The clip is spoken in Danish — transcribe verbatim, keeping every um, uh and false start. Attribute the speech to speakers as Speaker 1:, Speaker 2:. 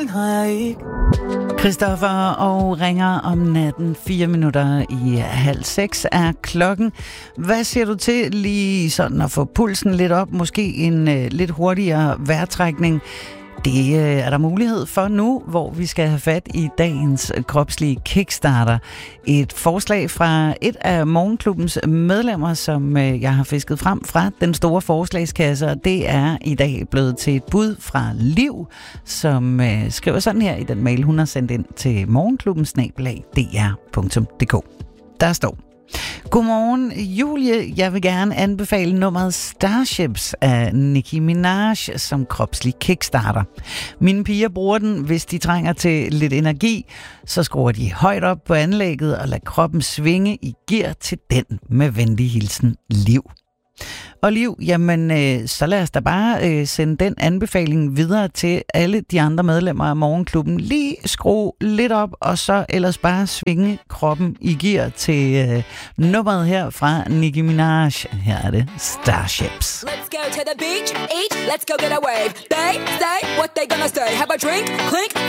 Speaker 1: selv har jeg ikke.
Speaker 2: Christoffer og ringer om natten. Fire minutter i halv seks er klokken. Hvad siger du til lige sådan at få pulsen lidt op? Måske en uh, lidt hurtigere vejrtrækning. Det uh, er der mulighed for nu, hvor vi skal have fat i dagens kropslige kickstarter. Et forslag fra et af Morgenklubbens medlemmer, som uh, jeg har fisket frem fra den store forslagskasse, og det er i dag blevet til et bud fra Liv, som uh, skriver sådan her i den mail, hun har sendt ind til morgenklubben snabel-a d r punktum d k. Der står: Godmorgen, Julie. Jeg vil gerne anbefale nummeret Starships af Nicki Minaj som kropslig kickstarter. Mine piger bruger den, hvis de trænger til lidt energi. Så skruer de højt op på anlægget og lader kroppen svinge i gear til den. Med venlig hilsen, Liv. Og Liv, jamen øh, så lad os da bare øh, sende den anbefaling videre til alle de andre medlemmer af Morgenklubben. Lige skrue lidt op, og så ellers bare svinge kroppen i gear til øh, nummeret her fra Nicki Minaj. Her er det Starships.
Speaker 3: Let's go to the beach, eat, let's go get a wave. They say what they gonna say. Have a drink, clink,